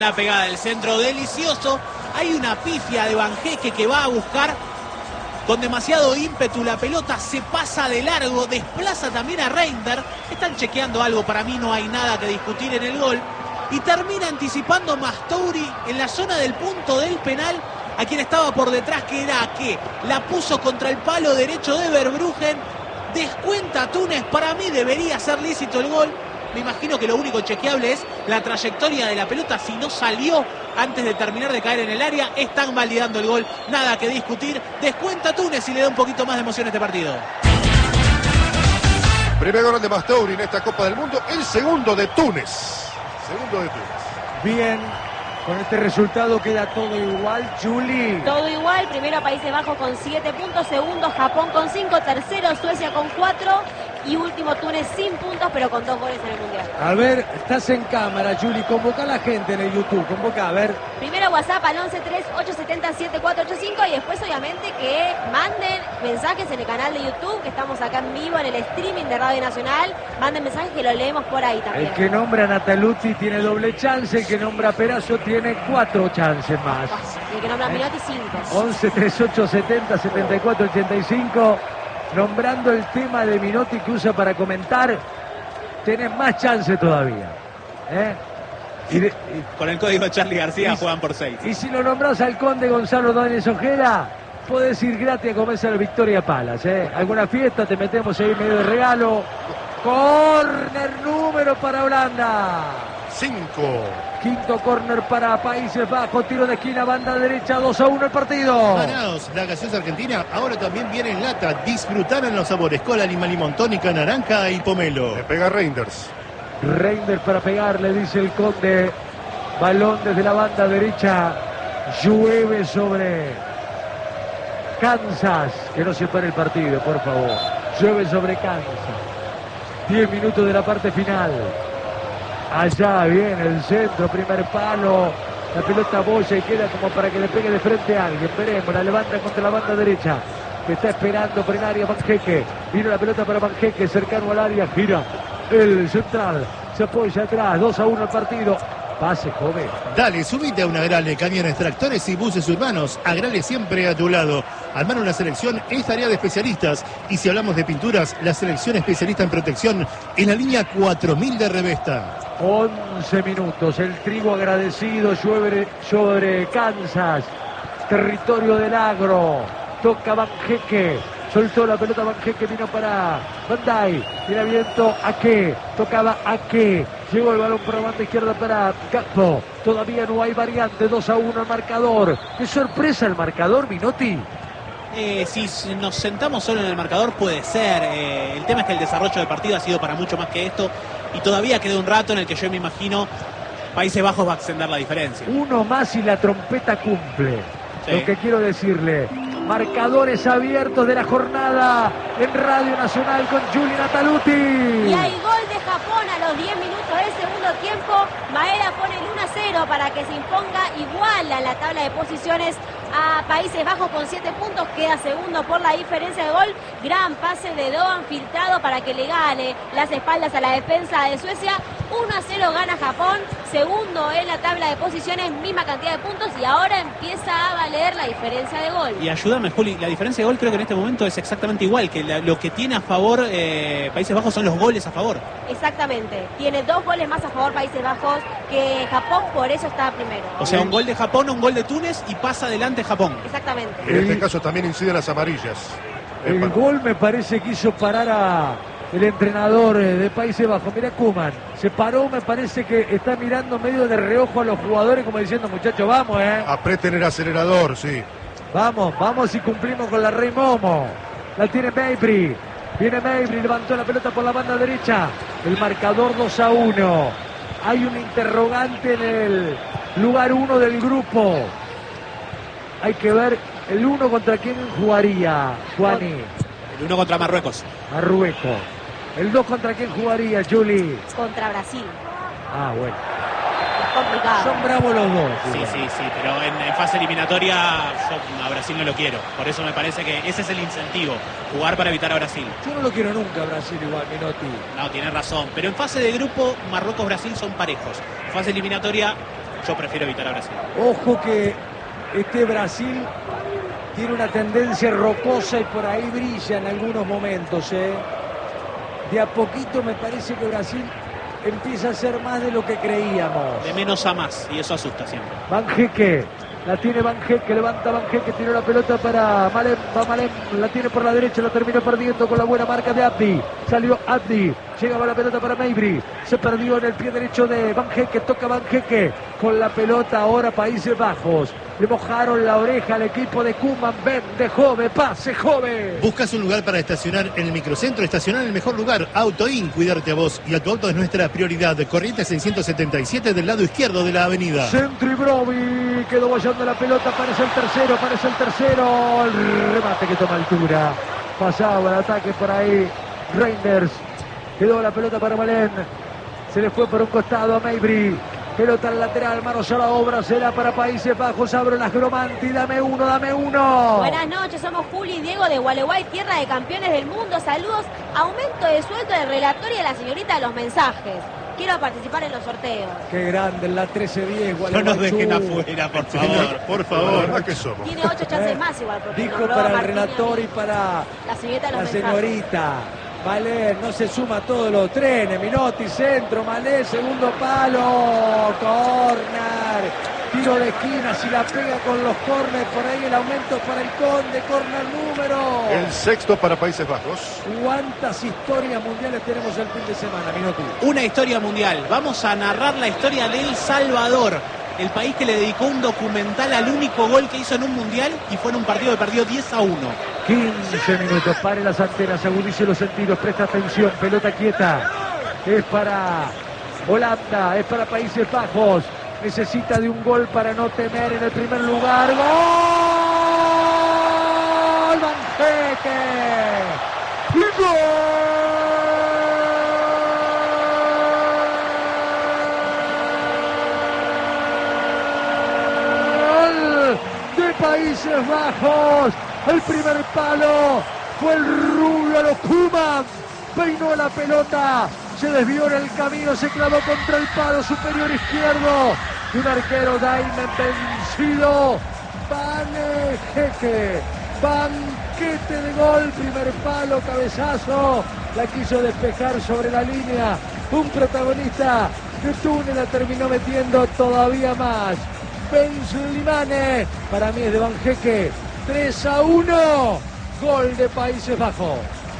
La pegada del centro delicioso. Hay una pifia de Banjeque que va a buscar con demasiado ímpetu la pelota, se pasa de largo, desplaza también a Reinders. Están chequeando algo, para mí no hay nada que discutir en el gol. Y termina anticipando Mastouri en la zona del punto del penal a quien estaba por detrás, que era Ake. La puso contra el palo derecho de Verbruggen. Descuenta Túnez, para mí debería ser lícito el gol. Me imagino que lo único chequeable es la trayectoria de la pelota. Si no salió antes de terminar de caer en el área, están validando el gol. Nada que discutir. Descuenta Túnez y le da un poquito más de emoción a este partido. Primer gol de Mastouri en esta Copa del Mundo. El segundo de Túnez. Bien, con este resultado queda todo igual, Juli. Todo igual, primero Países Bajos con 7 puntos, segundo Japón con 5, tercero Suecia con 4 y último Túnez sin puntos pero con 2 goles en el Mundial. A ver, estás en cámara, Juli, convoca a la gente en el YouTube, convoca, a ver. Primero WhatsApp al 1138707485 y después obviamente que manden mensajes en el canal de YouTube, que estamos acá en vivo en el streaming de Radio Nacional. Manden mensajes que lo leemos por ahí también. El que nombra a Nataluzzi tiene doble chance, el que nombra a Perazo tiene 4 chances más. Y el que nombra a Minotti 5. 1138707485. Nombrando el tema de Minotti que usa para comentar, tenés más chance todavía. Con el código Charlie García juegan por 6. Y si lo nombrás al conde Gonzalo Dóñez Ojeda, podés ir gratis a comerse a la Victoria Palace. Alguna fiesta, te metemos ahí medio de regalo. Córner número para Holanda. 5. Quinto córner para Países Bajos, tiro de esquina, banda derecha, 2-1 el partido. Ganados, la gaseosa argentina ahora también viene en lata. Disfrutarán los sabores, cola, lima, limón, tónica, naranja y pomelo. Le pega Reinders. Reinders para pegarle, dice el conde. Balón desde la banda derecha. Llueve sobre Kansas. Que no se pare el partido, por favor. Llueve sobre Kansas. 10 minutos de la parte final. Allá viene el centro, primer palo. La pelota boya y queda como para que le pegue de frente a alguien. Veremos, la levanta contra la banda derecha. Que está esperando por el área Banjeque. Vino la pelota para Banjeque, cercano al área. Gira el central. Se apoya atrás. 2-1 el partido. Pase, joven. Dale, subite a una Agrale, camiones, tractores y buses urbanos. Agrale siempre a tu lado. Armar una selección es tarea de especialistas. Y si hablamos de pinturas, la selección especialista en protección en la línea 4000 de Revesta. 11 minutos. El trigo agradecido sobre Kansas. Territorio del agro. Toca Banjeque. Soltó la pelota Banjeque, vino para Bandai. Tiene viento Ake. Tocaba Ake. Llegó el balón por la banda izquierda para Campo. Todavía no hay variante. 2-1 el marcador. Qué sorpresa el marcador, Minotti. Si nos sentamos solo en el marcador puede ser. El tema es que el desarrollo del partido ha sido para mucho más que esto. Y todavía queda un rato en el que yo me imagino Países Bajos va a extender la diferencia. Uno más y la trompeta cumple. Sí. Lo que quiero decirle. Marcadores abiertos de la jornada en Radio Nacional con Juli Nataluzzi. Y hay gol de Japón a los 10 minutos del segundo tiempo. Maeda pone el 1-0 para que se imponga igual a la tabla de posiciones a Países Bajos con 7 puntos. Queda segundo por la diferencia de gol. Gran pase de Doan filtrado para que le gane las espaldas a la defensa de Suecia. 1-0 gana Japón. Segundo en la tabla de posiciones, misma cantidad de puntos. Y ahora empieza a valer la diferencia de gol. Y ayúdame, Juli, la diferencia de gol creo que en este momento es exactamente igual, que lo que tiene a favor Países Bajos son los goles a favor. Exactamente, tiene 2 goles más a favor Países Bajos que Japón, por eso está primero. O sea, un gol de Japón, un gol de Túnez y pasa adelante Japón. Exactamente. En este caso también inciden las amarillas. El gol me parece que hizo parar a el entrenador de Países Bajos. Mirá Koeman, se paró, me parece que está mirando medio de reojo a los jugadores como diciendo, muchachos, vamos, Aprieten el acelerador, sí. Vamos y cumplimos con la Rey Momo. La tiene Mejbri. Viene Mejbri, levantó la pelota por la banda derecha. El marcador 2-1. Hay un interrogante en el lugar 1 del grupo. Hay que ver el 1 contra quién jugaría, Juani. El 1 contra Marruecos. Marruecos. El 2 contra quién jugaría, Juli. Contra Brasil. Ah, bueno. Complicado. Son bravos los dos. Sí, pero en fase eliminatoria yo a Brasil no lo quiero. Por eso me parece que ese es el incentivo, jugar para evitar a Brasil. Yo no lo quiero nunca, Brasil igual, Minotti. No, tiene razón. Pero en fase de grupo, Marruecos-Brasil son parejos. En fase eliminatoria, yo prefiero evitar a Brasil. Ojo que este Brasil tiene una tendencia rocosa y por ahí brilla en algunos momentos. De a poquito me parece que Brasil empieza a ser más de lo que creíamos. De menos a más, y eso asusta siempre. Banjeque, la tiene Banjeque, levanta Banjeque, tiene la pelota para Malem, va Malem, la tiene por la derecha, la termina perdiendo con la buena marca de Abdi. Salió Abdi, llegaba la pelota para Meibri, se perdió en el pie derecho de Banjeque, toca Banjeque, con la pelota ahora Países Bajos. Le mojaron la oreja al equipo de Koeman. Ven de Jove, pase Jove. ¿Buscas un lugar para estacionar en el microcentro? Estacionar en el mejor lugar. Autoin, cuidarte a vos y a tu auto es nuestra prioridad. Corrientes 677 del lado izquierdo de la avenida. Centro y Brovi, quedó bollando la pelota, aparece el tercero. El remate que toma altura. Pasaba el ataque por ahí. Reinders, quedó la pelota para Malén. Se le fue por un costado a Meibri. Pelota al lateral, manos a la obra, será para Países Bajos, abro las Gromanti, dame uno. Buenas noches, somos Juli y Diego de Gualeguay, tierra de campeones del mundo. Saludos, aumento de sueldo del relator y a la señorita de los mensajes. Quiero participar en los sorteos. Qué grande, en la 13-10, Gualeguay. No nos dejen afuera, por favor. Por favor, la verdad que somos. Tiene 8 chances más igual. Porque Dijo nombró para a el Martín relator y a mí. para La señorita de los la mensajes. señorita. Malé, no se suma a todos los trenes. Minotti, centro, Malé, segundo palo. Corner. Tiro de esquina, si la pega con los corners, por ahí el aumento para el Conde, corner número. El sexto para Países Bajos. ¿Cuántas historias mundiales tenemos el fin de semana, Minotti? Una historia mundial. Vamos a narrar la historia de El Salvador, el país que le dedicó un documental al único gol que hizo en un mundial y fue en un partido que perdió 10-1. 15 minutos, pare las antenas, agudice los sentidos, presta atención, pelota quieta. Es para Holanda, es para Países Bajos. Necesita de un gol para no temer en el primer lugar. ¡Gol! ¡Banjeque! ¡Gol! De Países Bajos. El primer palo fue el rubio a los Koeman. Peinó la pelota. Se desvió en el camino, se clavó contra el palo superior izquierdo. Y un arquero Daime vencido. Banjeque. Banquete de gol. Primer palo, cabezazo. La quiso despejar sobre la línea. Un protagonista que Túnez la terminó metiendo todavía más. Ben-Slimane. Para mí es de Banjeque. 3-1. Gol de Países Bajos.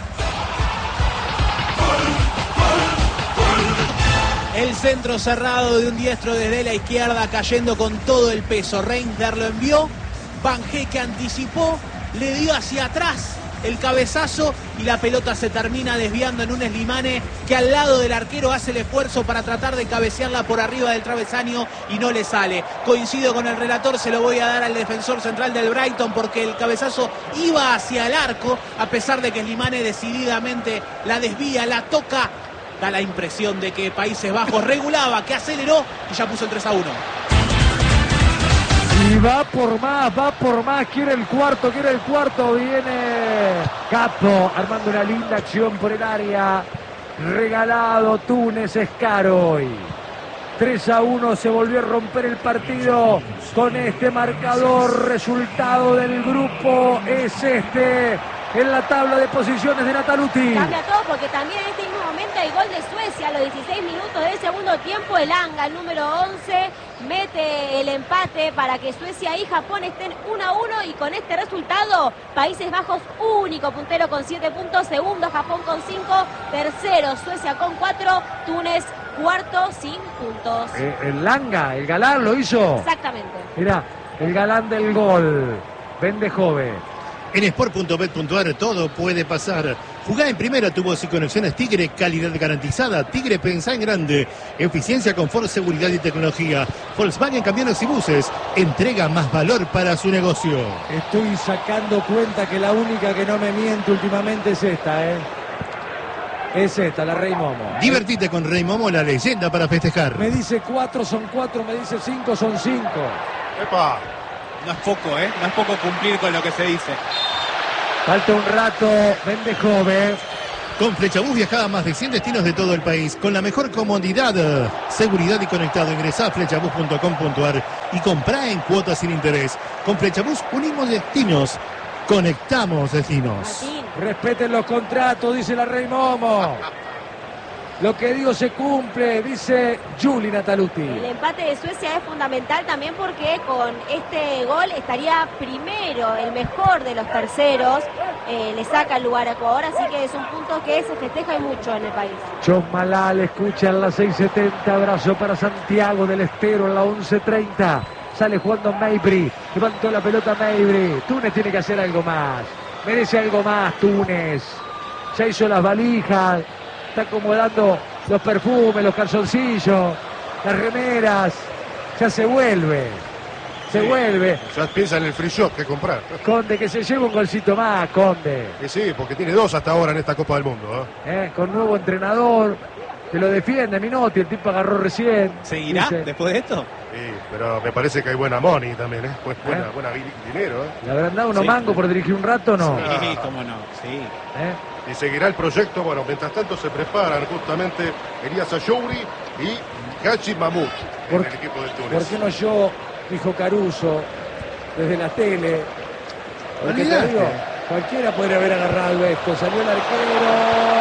El centro cerrado de un diestro desde la izquierda, cayendo con todo el peso. Reinders lo envió, Banjeque anticipó, le dio hacia atrás el cabezazo y la pelota se termina desviando en un Slimane que al lado del arquero hace el esfuerzo para tratar de cabecearla por arriba del travesaño y no le sale. Coincido con el relator, se lo voy a dar al defensor central del Brighton porque el cabezazo iba hacia el arco, a pesar de que Slimane decididamente la desvía, la toca. Da la impresión de que Países Bajos regulaba, que aceleró y ya puso el 3-1. Y va por más, quiere el cuarto, viene Capo, armando una linda acción por el área. Regalado Túnez, es caro hoy. 3-1, se volvió a romper el partido con este marcador. Resultado del grupo es este. En la tabla de posiciones de Nataluti. Cambia todo porque también en este mismo momento hay gol de Suecia a los 16 minutos del segundo tiempo. El Anga, el número 11, mete el empate para que Suecia y Japón estén 1-1 y con este resultado Países Bajos único puntero con 7 puntos, segundo Japón con 5, tercero Suecia con 4, Túnez cuarto sin puntos. El Langa, el galán lo hizo. Exactamente. Mirá, el galán del gol, Vende Jove. En sport.bet.ar todo puede pasar. Jugá en primera, tu voz y conexiones Tigre, calidad garantizada. Tigre, pensá en grande. Eficiencia, confort, seguridad y tecnología. Volkswagen Camiones y Buses, entrega más valor para su negocio. Estoy sacando cuenta que la única que no me miente últimamente es esta, Es esta, la Rey Momo. Divertite con Rey Momo, la leyenda para festejar. Me dice 4 son 4, me dice 5 son 5. ¡Epa! No es poco, no es poco cumplir con lo que se dice. Falta un rato, Vende Jove. Con Flechabús viaja a más de 100 destinos de todo el país, con la mejor comodidad, seguridad y conectado. Ingresá a flechabús.com.ar y comprá en cuotas sin interés. Con Flechabús unimos destinos, conectamos destinos. Martín. Respeten los contratos, dice la Rey Momo. Lo que digo se cumple, dice Juli Nataluti. El empate de Suecia es fundamental también porque con este gol estaría primero, el mejor de los terceros. Le saca el lugar a Ecuador, así que es un punto que se festeja y mucho en el país. John Malal escucha en la 6:70, abrazo para Santiago del Estero en la 11:30. Sale jugando Mejbri, levantó la pelota Mejbri. Túnez tiene que hacer algo más, merece algo más Túnez. Ya hizo las valijas, está acomodando los perfumes, los calzoncillos, las remeras, ya se vuelve. Ya piensa en el free shop que comprar. Conde, que se lleve un golcito más, Conde. Sí, porque tiene 2 hasta ahora en esta Copa del Mundo. Con nuevo entrenador, que lo defiende Minotti, el tipo agarró recién. ¿Seguirá Dice, después de esto? Sí, pero me parece que hay buena money también, buena dinero. ¿le habrán dado unos Sí. mangos por dirigir un rato o no? Sí, cómo no, sí. Y seguirá el proyecto. Bueno, mientras tanto se preparan justamente Elías Ayouri y Hachi Mahmoud en el equipo de ¿Por Túnez. qué no yo, dijo Caruso, desde la tele? Porque te Olvidate. digo, cualquiera podría haber agarrado esto. Salió el arquero,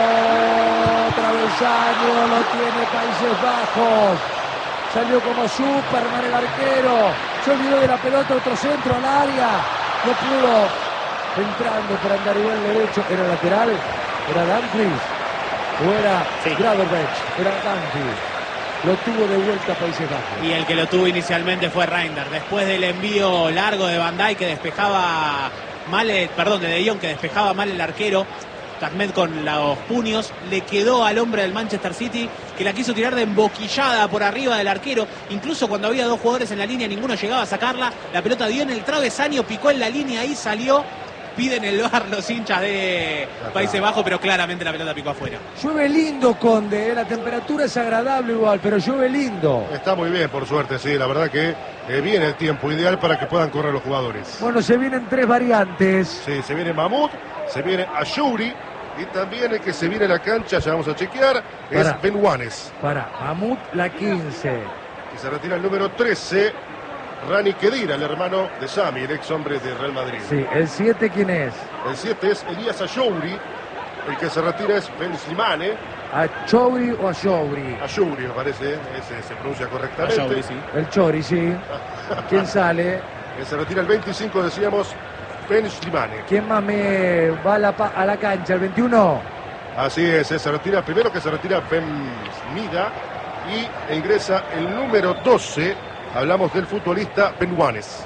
travesaño, lo tiene Países Bajos. Salió como Superman el arquero. Se olvidó de la pelota, otro centro al área. No pudo. Entrando por Andarivel derecho. ¿Era lateral? ¿Era Dumfries? ¿O era Sí. Gravenberch? Era Dumfries. Lo tuvo de vuelta Países Bajos. Y el que lo tuvo inicialmente fue Reinders. Después del envío largo de Van Dijk que despejaba mal, de De Jong que despejaba mal el arquero. Ahmed con los puños, le quedó al hombre del Manchester City que la quiso tirar de emboquillada por arriba del arquero. Incluso cuando había 2 jugadores en la línea, ninguno llegaba a sacarla. La pelota dio en el travesaño, picó en la línea y salió. Piden el VAR los hinchas de Países Bajos, pero claramente la pelota picó afuera. Llueve lindo, Conde, la temperatura es agradable igual, pero llueve lindo. Está muy bien, por suerte, sí. La verdad que viene el tiempo ideal para que puedan correr los jugadores. Bueno, se vienen 3 variantes. Sí, se viene Mahmoud, se viene Ayouri y también el que se viene a la cancha, ya vamos a chequear, Pará. es Ben Wanes. Para Mahmoud, la 15. Y se retira el número 13, Rani Khedira, el hermano de Sami, el ex hombre de Real Madrid. Sí, el 7, ¿quién es? El 7 es Elías Ayouri, el que se retira es Ben Slimane. ¿A Chouri o a Chouri? Ayouri, me parece, ese se pronuncia correctamente. Ayouri, sí. El Chori, sí. ¿Quién sale? Que se retira el 25, decíamos, Ben Slimane. ¿Quién más me va a la cancha? ¿El 21? Así es, se retira, primero que se retira Ben Smida y ingresa el número 12, hablamos del futbolista Ben Wanes.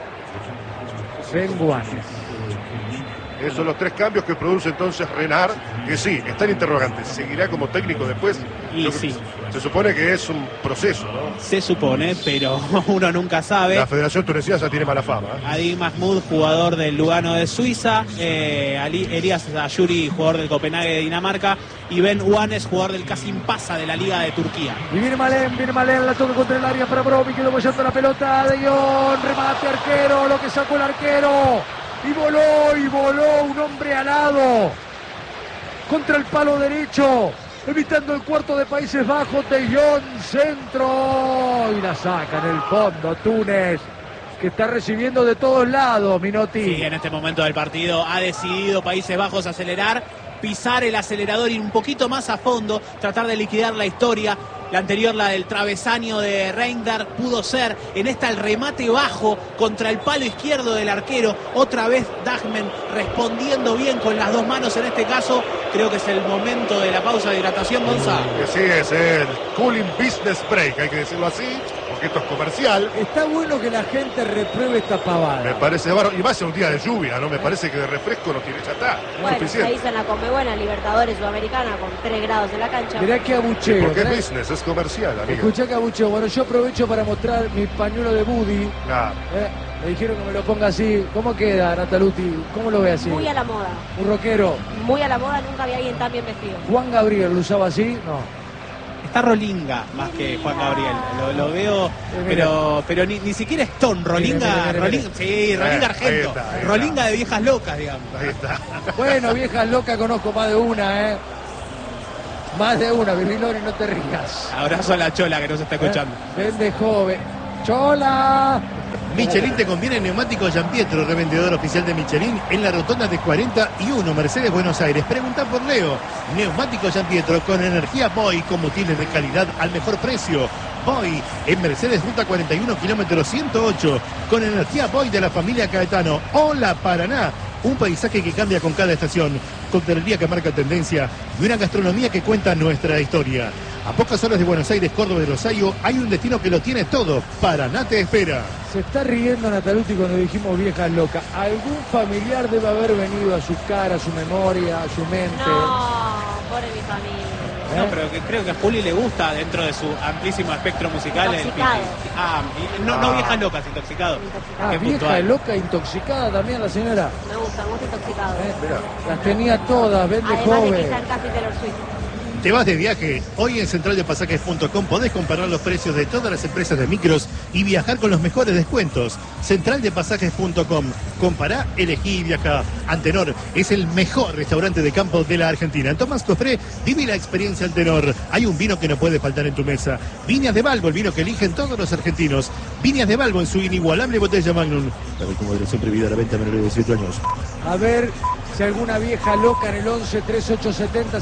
Ben Guanes. Esos son los 3 cambios que produce entonces Renard, que sí, está en interrogantes. ¿Seguirá como técnico después? Y Lo que sí. Se supone que es un proceso, ¿no? Se supone, pero uno nunca sabe. La Federación Tunecina ya tiene mala fama. Adi Mahmoud, jugador del Lugano de Suiza, Elías Ayouri, jugador del Copenhague de Dinamarca, y Ben Wanes, jugador del Kasim Pasa de la Liga de Turquía. Y viene Malén, la toca contra el área para Bromi, quedó bollando la pelota de Guión, remate arquero, lo que sacó el arquero, y voló un hombre alado, contra el palo derecho, evitando el cuarto de Países Bajos, de Guión, centro, y la saca en el fondo Túnez, que está recibiendo de todos lados, Minotti. Sí, en este momento del partido ha decidido Países Bajos acelerar, pisar el acelerador, ir un poquito más a fondo, tratar de liquidar la historia. La anterior, la del travesaño de Reinders, pudo ser. En esta el remate bajo contra el palo izquierdo del arquero. Otra vez Dagmen respondiendo bien con las 2 manos en este caso. Creo que es el momento de la pausa de hidratación, Gonzalo. Que sí, es el Cooling Business Break, hay que decirlo así, porque esto es comercial. Está bueno que la gente repruebe esta pavada. Me parece bárbaro, y va a ser un día de lluvia, ¿no? Me parece que de refresco no tiene, ya está, Bueno, se suficiente. hizo en la Conmebol, Libertadores Sudamericana, con 3 grados en la cancha. Mirá que abucheo. Porque es mirá. business, es comercial, amigo. Escuchá que abucheo. Bueno, yo aprovecho para mostrar mi pañuelo de Buddy. Ah, Me dijeron que me lo ponga así. ¿Cómo queda, Nataluti? ¿Cómo lo ve así? Muy a la moda. Un rockero. Muy a la moda, nunca había alguien tan bien vestido. Juan Gabriel lo usaba así. No. Está Rolinga más que Juan Gabriel. Lo veo, Mira. pero ni siquiera Stone. Rolinga, Mira. Rolinga, sí, Rolinga Argento. ahí está. Rolinga de viejas locas, digamos. ahí está. Bueno, viejas locas conozco más de una, ¿eh? Más de una, Bibiloni, no te rías. Abrazo a la Chola que nos está escuchando. Vende joven. ¡Chola! Michelin te conviene neumático Gianpietro, revendedor oficial de Michelin en la rotonda de 41, Mercedes, Buenos Aires. Pregunta por Leo. Neumático Gianpietro con energía Boy, combustibles de calidad al mejor precio. Boy en Mercedes, ruta 41, kilómetro 108, con energía Boy de la familia Caetano. Hola Paraná, un paisaje que cambia con cada estación, coctelería que marca tendencia y una gastronomía que cuenta nuestra historia. A pocas horas de Buenos Aires, Córdoba y Rosario, hay un destino que lo tiene todo. Paraná te espera. Se está riendo Nataluti cuando dijimos vieja loca. Algún familiar debe haber venido a su cara, a su memoria, a su mente. No, pobre mi familia. No, pero que creo que a Juli le gusta dentro de su amplísimo espectro musical Intoxicado. no viejas locas, intoxicado. Ah, Qué vieja puntual. loca, intoxicada también la señora. Me gusta intoxicado. Mirá. Las tenía todas, vende Además de joven. que están casi Taylor Swift. ¿Te vas de viaje? Hoy en centraldepasajes.com podés comparar los precios de todas las empresas de micros y viajar con los mejores descuentos. Centraldepasajes.com. Compará, elegí y viajá. Antenor es el mejor restaurante de campo de la Argentina. En Tomás Cofré, vive la experiencia Antenor. Hay un vino que no puede faltar en tu mesa. Viñas de Balbo, el vino que eligen todos los argentinos. Viñas de Balbo en su inigualable botella Magnum. La recomendación prohibida a la venta a menores de 18 años. A ver si alguna vieja loca en el 11 3870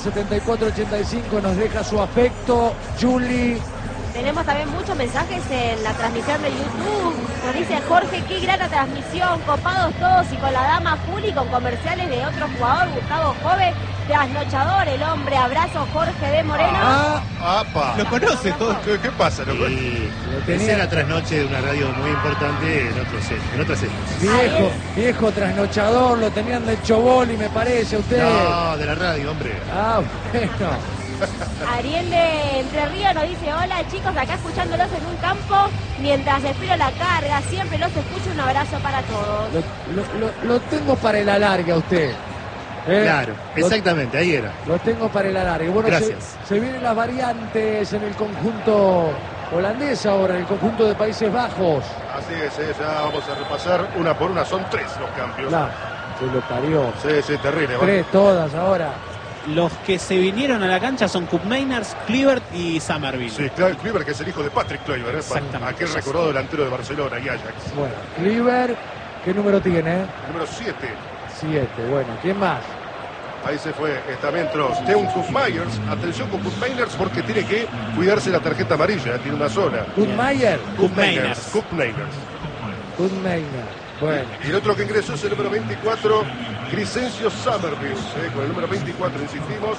7485 nos deja su afecto. Julie. Tenemos también muchos mensajes en la transmisión de YouTube. Nos dice Jorge, qué gran transmisión, copados todos y con la dama Juli, con comerciales de otro jugador, Gustavo Jove, trasnochador, el hombre. Abrazo, Jorge de Moreno. ¡Apa! Lo conoce todo. ¿Qué pasa? ¿Lo conoce? Y tenía- esa era trasnoche de una radio muy importante en otras épocas. Viejo trasnochador, lo tenían de Choboli, me parece, usted. No, de la radio, hombre. Ah, bueno. Ariel de Entre Ríos nos dice, hola chicos, acá escuchándolos en un campo mientras espero la carga, siempre los escucho, un abrazo para todos. Lo tengo para el alargue a usted. Claro, Lo- exactamente, ahí era. Lo tengo para el alargue. Bueno, Gracias. se vienen las variantes en el conjunto holandés ahora, en el conjunto de Países Bajos. Así es, ya vamos a repasar una por una. Son 3 los cambios. Se lo parió. Sí, terrible. ¿va? 3 todas ahora. Los que se vinieron a la cancha son Cup Mainers, Kluivert y Somerville. Sí, Kluivert, que es el hijo de Patrick Kluivert, Exactamente. aquel recordado delantero de Barcelona y Ajax. Bueno, Kluivert, ¿qué número tiene? Número 7. 7. Bueno, ¿quién más? Ahí se fue Estamentos. Teun Koopmeiners. Atención con Koopmeiners porque tiene que cuidarse la tarjeta amarilla. Tiene una sola. Kunmayer. Koopmeiners. Koopmeiners. Kunmayer. Bueno, Y el otro que ingresó es el número 24, Crescencio Somerville. Con el número 24 insistimos.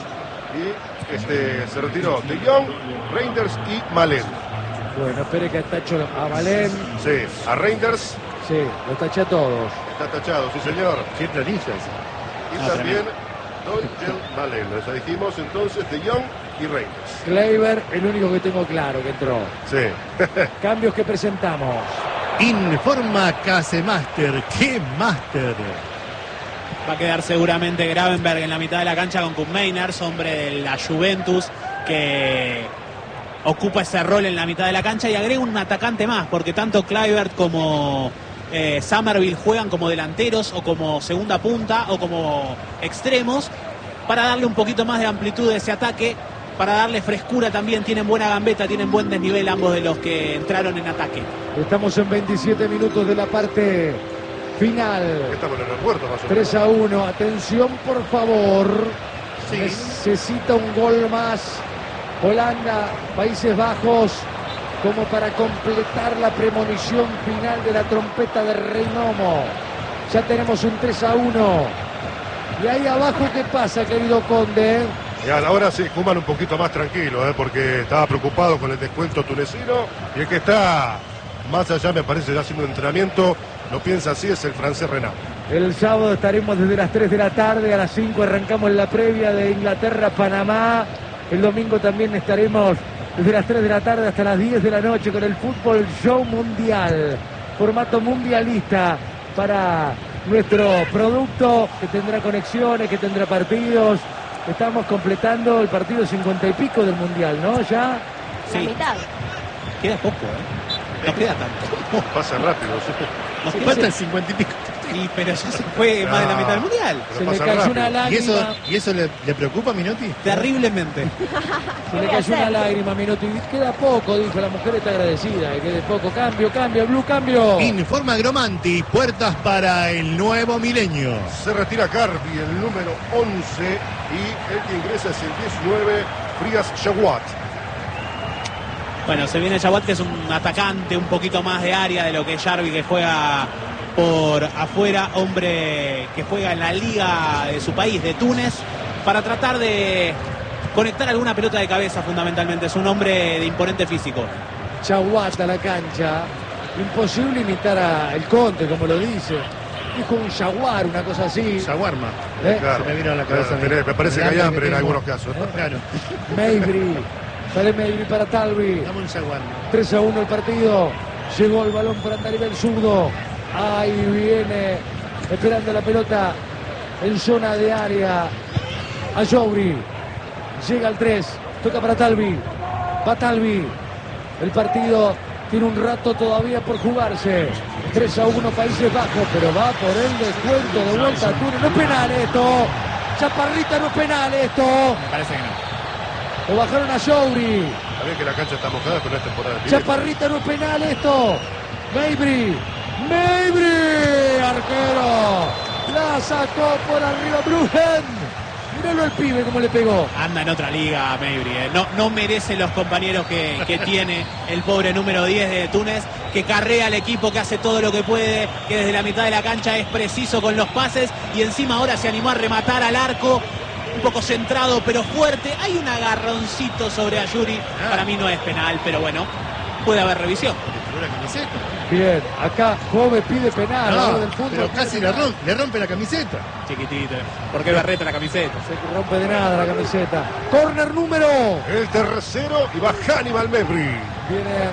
Y se retiró De Jong, Reinders y Malen. bueno, espere que tacho a Valen. Sí, a Reinders Sí, lo taché a todos. está tachado, sí señor. Qué planillas. Y también Donjel Malen. Ya dijimos entonces De Jong y Reinders. Kluivert, el único que tengo claro que entró. Sí. Cambios que presentamos. Informa Casemaster. ¡Qué máster! Va a quedar seguramente Gravenberg en la mitad de la cancha con Cup Mainers, hombre de la Juventus, que ocupa ese rol en la mitad de la cancha y agrega un atacante más, porque tanto Kluivert como Somerville juegan como delanteros o como segunda punta o como extremos para darle un poquito más de amplitud a ese ataque, para darle frescura también. Tienen buena gambeta, tienen buen desnivel ambos de los que entraron en ataque. Estamos en 27 minutos de la parte final. Estamos en el aeropuerto más o menos. 3-1. Atención, por favor. Sí. Necesita un gol más. Holanda, Países Bajos, como para completar la premonición final de la trompeta de Rey Momo. Ya tenemos un 3-1. Y ahí abajo, ¿qué pasa, querido Conde? Y ahora sí, Koeman un poquito más tranquilo, porque estaba preocupado con el descuento tunecino. Y el que está más allá, me parece, ya haciendo un entrenamiento, lo piensa así, es el francés Renat. El sábado estaremos desde las 3 de la tarde, a las 5 arrancamos la previa de Inglaterra-Panamá. El domingo también estaremos desde las 3 de la tarde hasta las 10 de la noche con el Fútbol Show Mundial. Formato mundialista para nuestro producto, que tendrá conexiones, que tendrá partidos. Estamos completando el partido 50 y pico del Mundial, ¿no? Ya. La Sí. mitad. Queda poco, No queda tanto. Pasa rápido. Nos queda- Faltan 50 y pico. Y, pero ya se fue más de la mitad del mundial. Pero Se le pasa cayó rápido. una lágrima. ¿Y eso le preocupa a Minotti? Terriblemente. Se le cayó una lágrima, Minotti. Queda poco, dijo. La mujer está agradecida. Que quede poco. Cambio, Blue, cambio. Informa Gromanti, puertas para el nuevo milenio. Se retira Carpi, el número 11, y el que ingresa es el 19, Frías Jawad. Bueno, se viene Jawad, que es un atacante un poquito más de área de lo que Jarvi, que juega por afuera, hombre que juega en la liga de su país, de Túnez, para tratar de conectar alguna pelota de cabeza fundamentalmente. Es un hombre de imponente físico. Chaguata la cancha. Imposible imitar a El Conte, como lo dice. Dijo un jaguar, una cosa así. Shawarma. Claro. Se me vino a la cabeza. Me parece que hay hambre en algunos casos. Claro. Mabry. Sale Mabry para Talvi. Dame un shawarma. 3-1 el partido. Llegó el balón por Andarivel zurdo. Ahí viene, esperando la pelota en zona de área. A Jouri. Llega al 3. Toca para Talvi. Va Talvi. El partido tiene un rato todavía por jugarse. 3-1 Países Bajos, pero va por el descuento de vuelta a Túnez. No es penal esto. Chaparrita, no es penal esto. Me parece que no. Lo bajaron a Jouri. Está bien que la cancha está mojada, pero no es temporada. Chaparrita, no es penal esto. Mabry. Arquero. La sacó por arriba Brujen. Míralo el pibe como le pegó. Anda en otra liga, Mabry. No merece los compañeros que tiene el pobre número 10 de Túnez, que carrea al equipo, que hace todo lo que puede, que desde la mitad de la cancha es preciso con los pases y encima ahora se animó a rematar al arco. Un poco centrado pero fuerte. Hay un agarroncito sobre Ayuri. Para mí no es penal, pero bueno, puede haber revisión. La camiseta. Bien, acá Jove pide penal. No, ahora del fútbol, pero pide casi penal. le rompe la camiseta. Chiquitito. ¿Por qué Barreta la camiseta? Se rompe de nada la camiseta. Corner número. El tercero y va Hannibal Mabry. Viene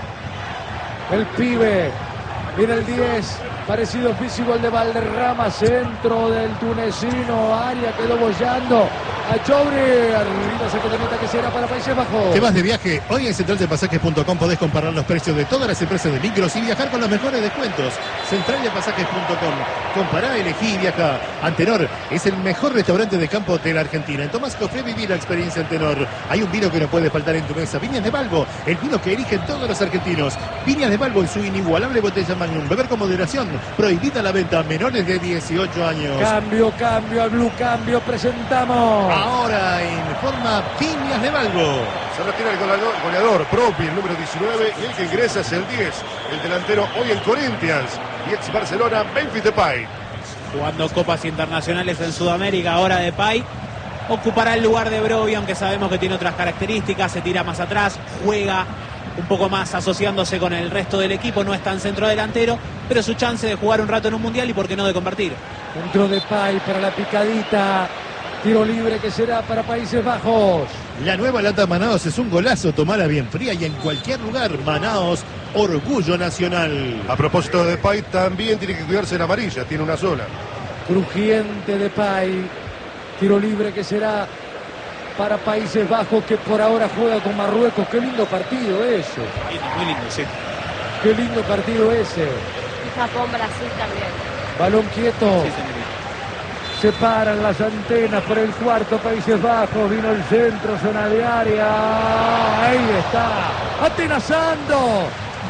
el pibe. Viene el 10. Parecido físico al de Valderrama. Centro del tunecino. Área quedó bollando. A Jouri. Arriba se meta que será para Países Bajos. Te vas de viaje. Hoy en centraldepasajes.com podés comparar los precios de todas las empresas de micros y viajar con los mejores descuentos. Centraldepasajes.com. Compará, elegí y viaja. Antenor es el mejor restaurante de campo de la Argentina. En Tomás Cofé viví la experiencia Antenor. Hay un vino que no puede faltar en tu mesa. Viñas de Balbo, el vino que eligen todos los argentinos. Viñas de Balbo en su inigualable botella Magnum. Beber con moderación. Prohibida la venta a menores de 18 años. Cambio al Blue, cambio. Presentamos. Ahora en forma Viñas de Balbo. Se retira el goleador Propi, el número 19, y el que ingresa es el 10, el delantero hoy en Corinthians y ex Barcelona, Memphis Depay. Jugando copas internacionales en Sudamérica, ahora Depay ocupará el lugar de Brobbey, aunque sabemos que tiene otras características, se tira más atrás, juega un poco más asociándose con el resto del equipo, no es tan centrodelantero, pero su chance de jugar un rato en un mundial y por qué no de convertir. Dentro de Pay para la picadita. Tiro libre que será para Países Bajos. La nueva lata Manaos es un golazo, tomala bien fría y en cualquier lugar. Manaos, orgullo nacional. A propósito de Depay, también tiene que cuidarse en amarilla, tiene una sola. Crujiente de Pay. Tiro libre que será para Países Bajos, que por ahora juega con Marruecos. Qué lindo partido eso. Muy lindo, sí. Qué lindo partido ese. Y Japón-Brasil también. Balón quieto. Sí, señorita. Se paran las antenas por el cuarto. Países Bajos. Vino el centro, zona de área. Ahí está. Atenazando.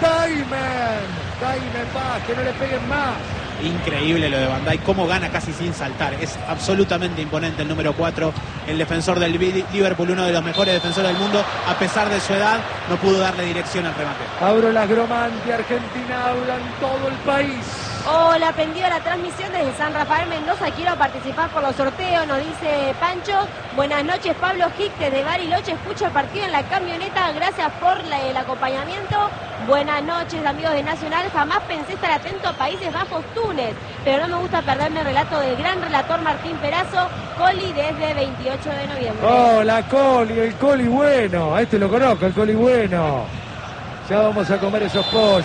Daimen va, que no le peguen más. Increíble lo de Van Dijk, cómo gana casi sin saltar. Es absolutamente imponente el número 4, el defensor del Liverpool, uno de los mejores defensores del mundo. A pesar de su edad, no pudo darle dirección al remate. Abro la Gromanti, Argentina habla en todo el país. Hola, prendido la transmisión desde San Rafael Mendoza. Quiero participar por los sorteos, nos dice Pancho. Buenas noches, Pablo Hick desde Bariloche. Escucho el partido en la camioneta. Gracias por el acompañamiento. Buenas noches, amigos de Nacional. Jamás pensé estar atento a Países Bajos, Túnez, pero no me gusta perderme el relato del gran relator Martín Perazo. Coli desde 28 de noviembre. Hola, Coli, el Coli bueno. A este lo conozco, el Coli bueno. Ya vamos a comer esos pollos,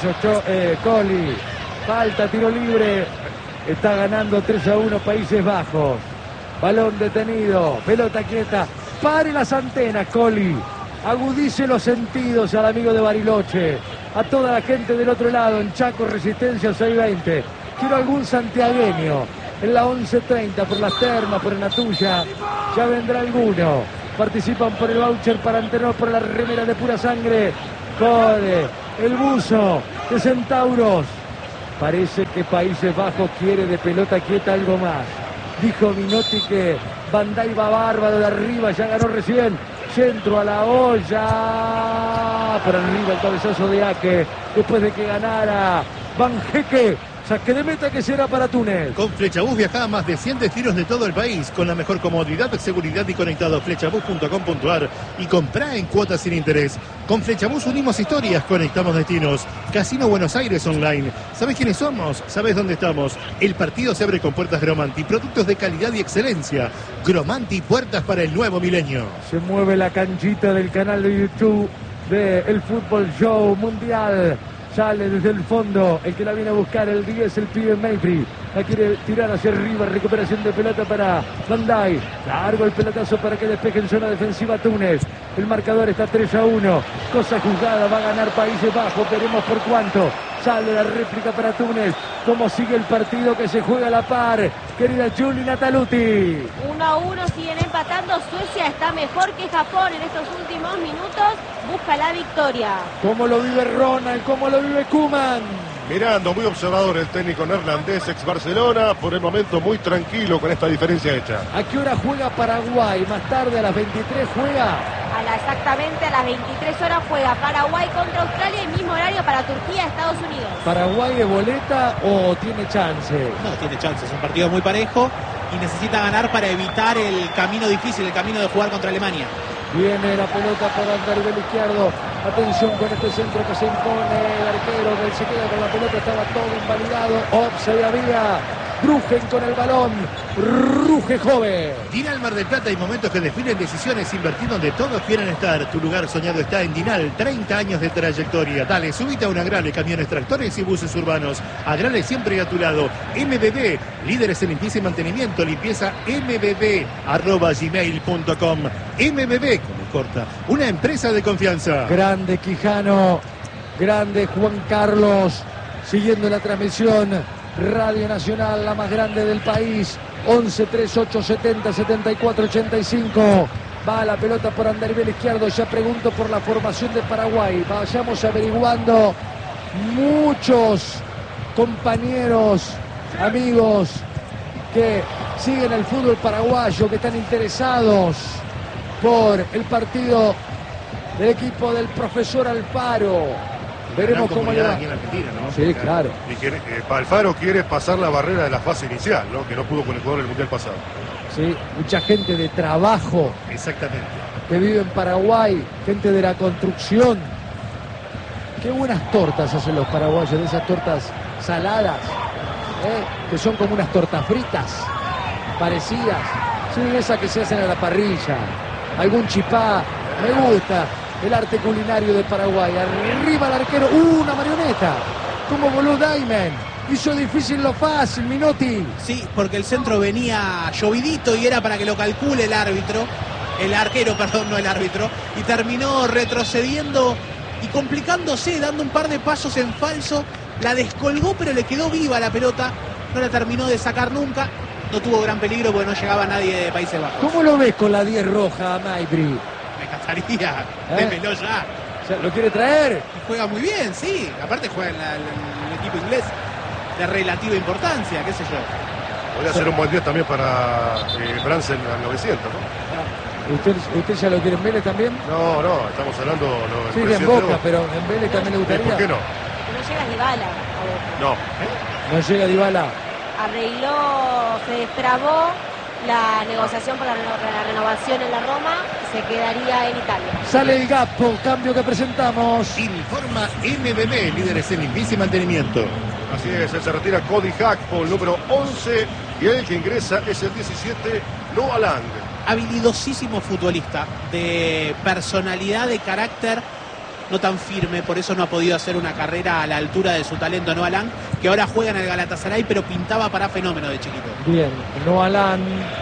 Coli. Falta, tiro libre. Está ganando 3-1 Países Bajos. Balón detenido, pelota quieta. Pare las antenas, Coli. Agudice los sentidos al amigo de Bariloche. a toda la gente del otro lado, en Chaco Resistencia 620. Quiero algún santiagueño en la 11:30 por las termas, por Enatuya. Ya vendrá alguno. Participan por el voucher para Antenor, por la remera de pura sangre, con el buzo de Centauros. Parece que Países Bajos quiere de pelota quieta algo más. Dijo Minotti que Bandai va bárbaro de arriba, ya ganó recién. Centro a la olla. Por arriba el cabezazo de Aque. Después de que ganara Banjeque. Saque de meta que será para Túnez. Con Flechabús viaja a más de 100 destinos de todo el país, con la mejor comodidad, seguridad y conectado. Flechabús.com.ar y comprá en cuotas sin interés. Con Flechabús unimos historias, conectamos destinos. Casino Buenos Aires Online. ¿Sabés quiénes somos? ¿Sabés dónde estamos? El partido se abre con puertas Gromanti, productos de calidad y excelencia. Gromanti, puertas para el nuevo milenio. Se mueve la canchita del canal de YouTube de El Fútbol Show Mundial. Sale desde el fondo, el que la viene a buscar, el 10, el pibe Mayfrey. La quiere tirar hacia arriba, recuperación de pelota para Bandai. Largo el pelotazo para que despeje en zona defensiva Túnez. El marcador está 3-1. Cosa juzgada, va a ganar Países Bajos, veremos por cuánto. Sale la réplica para Túnez. ¿Cómo sigue el partido que se juega a la par? Querida Juli Nataluti. 1-1, siguen empatando. Suecia está mejor que Japón en estos últimos minutos. Busca la victoria. ¿Cómo lo vive Ronald? ¿Cómo lo vive Koeman? Mirando, muy observador el técnico neerlandés, ex Barcelona, por el momento muy tranquilo con esta diferencia hecha. ¿A qué hora juega Paraguay? Más tarde a las 23 juega. Exactamente a las 23 horas juega Paraguay contra Australia y mismo horario para Turquía, Estados Unidos. ¿Paraguay es boleta o tiene chance? No, tiene chance, es un partido muy parejo y necesita ganar para evitar el camino difícil, el camino de jugar contra Alemania. Viene la pelota por Andarivel izquierdo. Atención con este centro que se impone. El arquero que se queda con la pelota, estaba todo invalidado. Offside había. Rugen con el balón. Ruge joven. Dinal Mar del Plata, hay momentos que definen decisiones, invertir donde todos quieren estar. Tu lugar soñado está en Dinal, 30 años de trayectoria. Dale, subite a un Agrale, camiones, tractores y buses urbanos. Agrale siempre a tu lado. MBB, líderes en limpieza y mantenimiento. Limpieza mbb@gmail.com. MBB, como corta, una empresa de confianza. Grande Quijano, grande Juan Carlos, siguiendo la transmisión. Radio Nacional, la más grande del país. 11 38 70 74 85. Va la pelota por Andarivel izquierdo. Ya pregunto por la formación de Paraguay. Vayamos averiguando. Muchos compañeros, amigos que siguen el fútbol paraguayo, que están interesados por el partido del equipo del profesor Alfaro. Veremos cómo le va. Aquí en Argentina, ¿no? Sí, claro. Y que Alfaro quiere pasar la barrera de la fase inicial, ¿no? Que no pudo con el jugador del Mundial pasado. Sí, mucha gente de trabajo Exactamente. que vive en Paraguay, gente de la construcción. Qué buenas tortas hacen los paraguayos, de esas tortas saladas, que son como unas tortas fritas, parecidas. Sí, esas que se hacen a la parrilla. Algún chipá, me gusta. El arte culinario de Paraguay. Arriba el arquero. Una marioneta. Como voló Diamond. Hizo difícil lo fácil, Minotti. Sí, porque el centro venía llovidito y era para que lo calcule el árbitro. El arquero, perdón, no el árbitro. Y terminó retrocediendo y complicándose, dando un par de pasos en falso. La descolgó, pero le quedó viva la pelota. No la terminó de sacar nunca. No tuvo gran peligro porque no llegaba nadie de Países Bajos. ¿Cómo lo ves con la 10 roja a Maibri? Me encantaría. Démelo ya. ¿Lo quiere traer? Juega muy bien, sí. Aparte juega en el equipo inglés de relativa importancia, qué sé yo. Podría ser un buen día también para Bransen al 900, ¿no? ¿Usted ya lo quiere en Vélez también? No, estamos hablando... Sí, en Boca, pero en Vélez también le gustaría. ¿Por qué no? No llega Dybala a Boca. No. No llega Dybala. Arregló, se destrabó la negociación para la renovación en la Roma, se quedaría en Italia. Sale el Gapo, cambio que presentamos. Informa MBB, líderes en limpieza y mantenimiento. Así es, se retira Cody Gakpo, el número 11, y el que ingresa es el 17, Noah Lang. Habilidosísimo futbolista, de personalidad, de carácter, no tan firme, por eso no ha podido hacer una carrera a la altura de su talento Noah Lang, que ahora juega en el Galatasaray, pero pintaba para fenómeno de chiquito. Bien, Noah Lang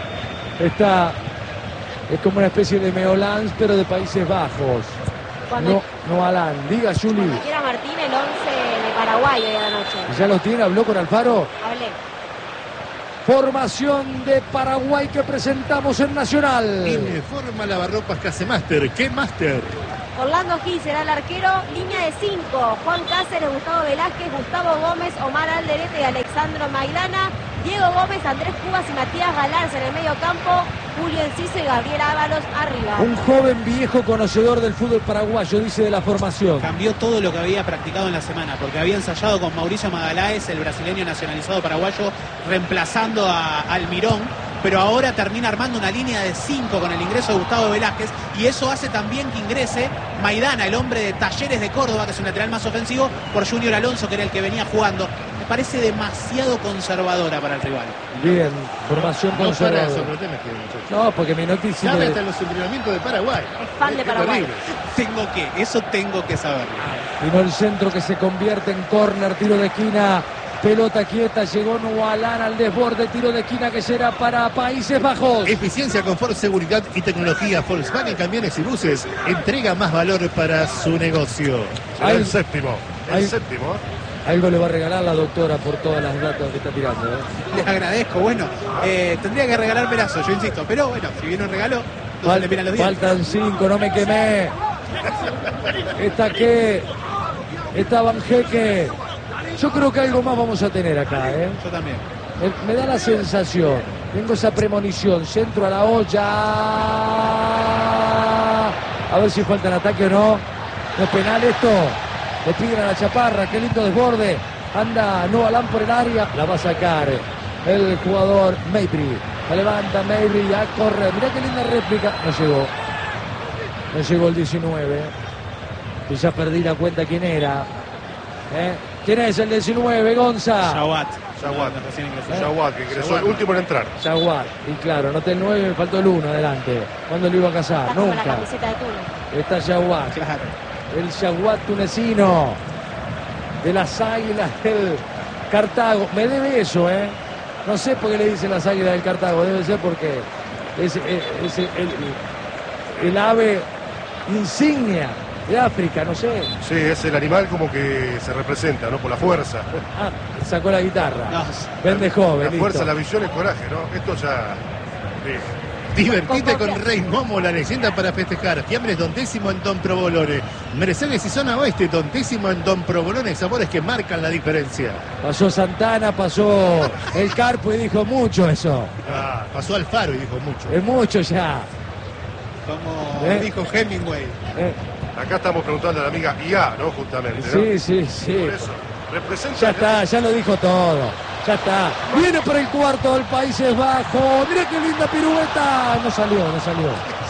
es como una especie de Meolans, pero de Países Bajos. Noah Lang, diga Juli. Cuando quieras Martín el 11 de Paraguay hoy a la noche. ¿Ya lo tiene? ¿Habló con Alfaro? Hablé. Formación de Paraguay que presentamos en Nacional. Informa Lavarropas Casemaster. ¿Qué Master? Orlando Gil será el arquero, línea de 5. Juan Cáceres, Gustavo Velázquez, Gustavo Gómez, Omar Alderete y Alexandro Maidana. Diego Gómez, Andrés Cubas y Matías Galarza en el medio campo. Julio Enciso y Gabriel Ábalos arriba. Un joven viejo conocedor del fútbol paraguayo, dice de la formación. Cambió todo lo que había practicado en la semana, porque había ensayado con Mauricio Magaláes, el brasileño nacionalizado paraguayo, reemplazando a Almirón, pero ahora termina armando una línea de 5 con el ingreso de Gustavo Velázquez, y eso hace también que ingrese Maidana, el hombre de Talleres de Córdoba, que es un lateral más ofensivo, por Junior Alonso, que era el que venía jugando. Me parece demasiado conservadora para el rival. Bien, formación No para conservadora. sorprenderme, muchachos. No, porque Menotti sí Sabe le- hasta los entrenamientos de Paraguay. Es fan de Qué Paraguay. terrible. Eso tengo que saberlo. Vino el centro que se convierte en córner, tiro de esquina, pelota quieta, llegó Nualán al desborde, tiro de esquina que será para Países Bajos. Eficiencia, confort, seguridad y tecnología. Volkswagen Camiones y Buses entrega más valor para su negocio. Será Ay. el séptimo. El Ay. séptimo. Algo le va a regalar la doctora por todas las datos que está tirando. Le agradezco, bueno, tendría que regalar pedazo, yo insisto, pero bueno, si viene un regalo, no se le miran los dientes. Faltan 5, no me quemé. Esta Banjeque. Yo creo que algo más vamos a tener acá, ¿eh? Yo también. Me da la sensación, tengo esa premonición, centro a la olla. A ver si falta el ataque o no. No es penal esto. Le piden a la chaparra, qué lindo desborde. Anda Nualán por el área. La va a sacar el jugador Mabry. La levanta Mabry, ya corre. Mirá qué linda réplica. No llegó. No llegó el 19. Y ya perdí la cuenta quién era. ¿Quién es el 19, Gonza? Jawad. Jawad. Recién ingresó. Jawad, que ingresó el último en entrar. Jaguar. Y claro, noté el 9, me faltó el 1 adelante. ¿Cuándo lo iba a casar? Está como la Nunca. camiseta de Tuno. Está Jaguar. Claro. El Jaguar tunecino. De las Águilas del Cartago. Me debe eso, ¿eh? No sé por qué le dicen las Águilas del Cartago. Debe ser porque es el ave insignia de África, no sé. Sí, es el animal como que se representa, ¿no? Por la fuerza. Ah, sacó la guitarra. No, Vende joven, La fuerza, listo. la visión y el coraje, ¿no? Esto ya... sí. Divertite con Rey Momo, la leyenda para festejar. Fiambres Don Décimo en Don Provolone. Mercedes y Zona Oeste, Don Décimo en Don Provolone. Sabores que marcan la diferencia. Pasó Santana, pasó el Carpo y dijo mucho eso. Ah, Pasó Alfaro y dijo mucho. Es mucho ya. como dijo Hemingway. acá estamos preguntando a la amiga IA, ¿no? Justamente, ¿no? Sí, sí, sí. Por eso, representa... Ya está, ya lo dijo todo. Ya está. Viene por el cuarto del Países Bajos. Mira qué linda pirueta. No salió, no salió.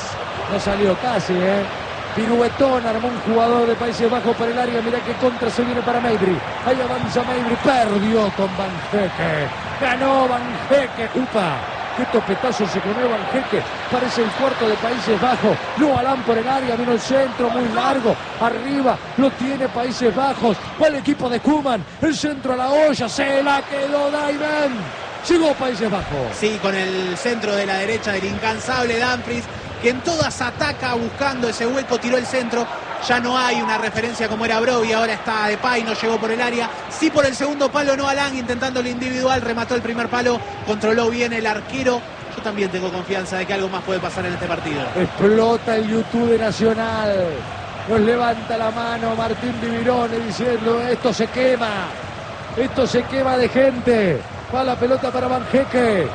No salió casi, ¿eh? Piruetón, armó un jugador de Países Bajos para el área. Mira qué contra se viene para Mabry. Ahí avanza Mabry. Perdió con Banjeque. Ganó Banjeque. Upa. Qué topetazo se comió Banjeque. Parece el cuarto de Países Bajos. Nualán por el área. Vino el centro muy largo. Arriba lo tiene Países Bajos. Va el equipo de Koeman. El centro a la olla. Se la quedó Daimen. Llegó Países Bajos. Sí, con el centro de la derecha del incansable Dumfries, que en todas ataca buscando ese hueco, tiró el centro. Ya no hay una referencia como era Broby, ahora está Depay, no llegó por el área. Sí por el segundo palo, no Alan, intentando el individual, remató el primer palo, controló bien el arquero. Yo también tengo confianza de que algo más puede pasar en este partido. Explota el YouTube de Nacional. Nos levanta la mano Martín Vivirone diciendo esto se quema. Esto se quema de gente. Va la pelota para Banjeque.